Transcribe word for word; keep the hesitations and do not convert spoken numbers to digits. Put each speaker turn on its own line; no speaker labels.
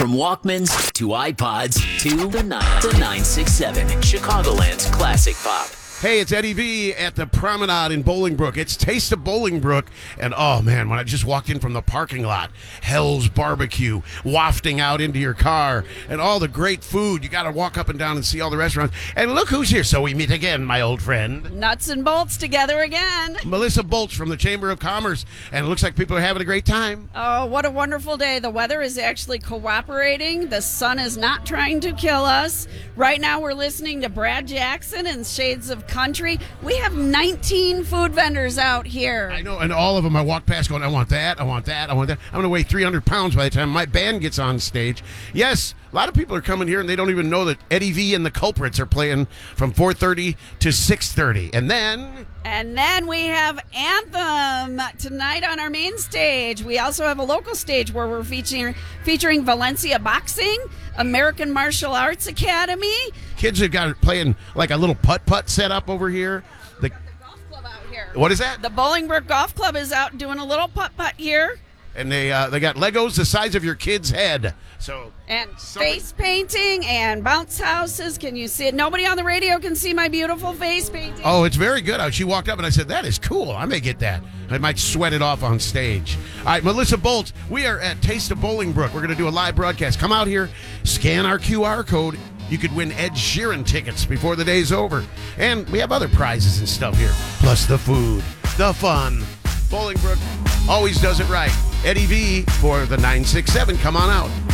From Walkmans to iPods to the nine, the nine six seven, Chicagoland's classic pop.
Hey, it's Eddie V at the Promenade in Bolingbrook. It's Taste of Bolingbrook. And oh man, when I just walked in from the parking lot, Hell's Barbecue wafting out into your car and all the great food. You got to walk up and down and see all the restaurants. And look who's here. So we meet again, my old friend.
Nuts and bolts together again.
Melissa Bolts from the Chamber of Commerce. And it looks like people are having a great time.
Oh, what a wonderful day. The weather is actually cooperating. The sun is not trying to kill us. Right now we're listening to Brad Jackson and Shades of Country. We have nineteen food vendors out here.
I know, and all of them I walk past going, I want that, I want that, I want that. I'm going to weigh three hundred pounds by the time my band gets on stage. Yes, a lot of people are coming here and they don't even know that Eddie V and the Culprits are playing from four thirty to six thirty. And then...
And then we have Anthem tonight on our main stage. We also have a local stage where we're featuring featuring Valencia Boxing, American Martial Arts Academy.
Kids have got it playing like a little putt-putt set up over here. The,
the golf club out here.
What is that?
The Bolingbrook Golf Club is out doing a little putt-putt here.
And they uh, they got Legos the size of your kid's head. So
And
somebody-
face painting and bounce houses. Can you see it? Nobody on the radio can see my beautiful face painting.
Oh, it's very good. She walked up and I said, that is cool. I may get that. I might sweat it off on stage. All right, Melissa Bolts, we are at Taste of Bolingbrook. We're going to do a live broadcast. Come out here, scan our Q R code. You could win Ed Sheeran tickets before the day's over. And we have other prizes and stuff here. Plus the food, the fun. Bolingbrook always does it right. Eddie V for the nine six seven. Come on out.